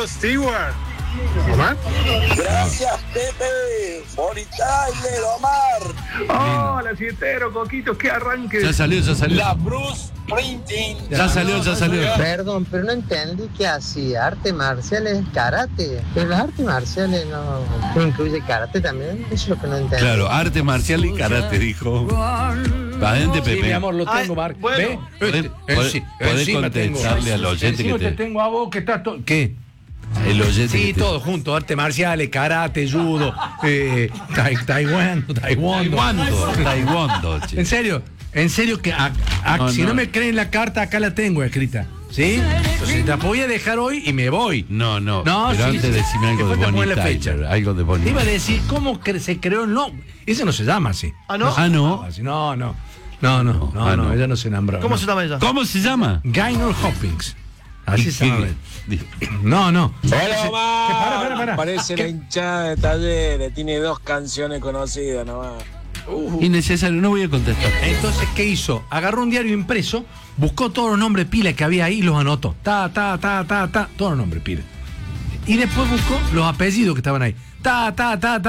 Rod Stewart. Omar. Gracias, Pepe. Bonitaile, Omar. Hola, sietero, Coquito, qué arranque. Ya salió. La Bruce Printing. Ya salió. Perdón, pero no entendí qué hacía. ¿Arte marciales, karate? Pero las artes marciales no incluye karate también. Eso es lo que no entendí. Claro, arte marcial y karate, dijo. Adelante, Sí, Pepe. mi amor, lo tengo, Marc. bueno. ¿Ve? Podés contestarle al oyente Encima que te... te tengo a vos que estás todo. ¿Qué? El oyente Sí, que te... todo junto, artes marciales, karate, judo, Taekwondo, che. En serio que si no me creen la carta, acá la tengo escrita. ¿Sí? Entonces la voy a dejar hoy y me voy. No, No, pero sí, antes decime algo de después te Bonnie pones la Tyler, fecha. algo de Bonnie. Te iba a decir cómo se creó el nombre. Ese no se llama así. ¿Ah, no? Ah, no. Así, no, ella no se nombró. ¿Cómo se llama ella? ¿Cómo se llama? Gaynor Hopkins. Así se llama. ¿Qué? No. Hola, Omar. Para. Parece la hinchada de Talleres. Tiene 2 canciones conocidas nomás. Innecesario, no voy a contestar. Entonces, ¿qué hizo? Agarró un diario impreso, buscó todos los nombres pila que había ahí y los anotó. Todos los nombres pila. Y después buscó los apellidos que estaban ahí.